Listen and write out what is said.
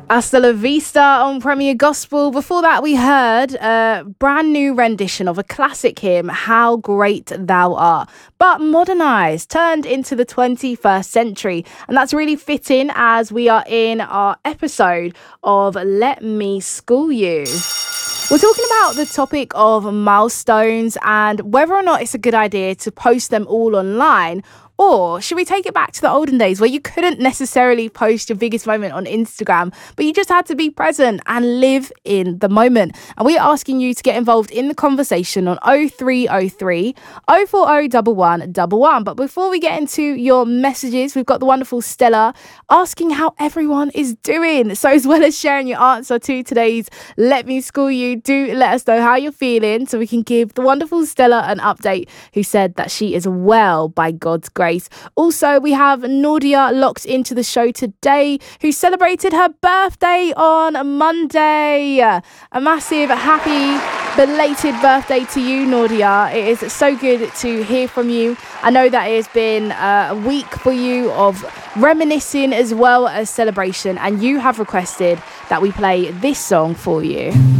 Hasta la Vista on Premier Gospel. Before that, we heard a brand new rendition of a classic hymn, How Great Thou Art, but modernised, turned into the 21st century. And that's really fitting as we are in our episode of Let Me School You. We're talking about the topic of milestones and whether or not it's a good idea to post them all online. Or should we take it back to the olden days where you couldn't necessarily post your biggest moment on Instagram, but you just had to be present and live in the moment? And we're asking you to get involved in the conversation on 0303 040 1111. But before we get into your messages, we've got the wonderful Stella asking how everyone is doing. So as well as sharing your answer to today's Let Me School You, do let us know how you're feeling so we can give the wonderful Stella an update, who said that she is well by God's grace. Also, we have Nordia locked into the show today, who celebrated her birthday on Monday. A massive happy belated birthday to you, Nordia. It is so good to hear from you. I know that it has been a week for you of reminiscing as well as celebration, and you have requested that we play this song for you.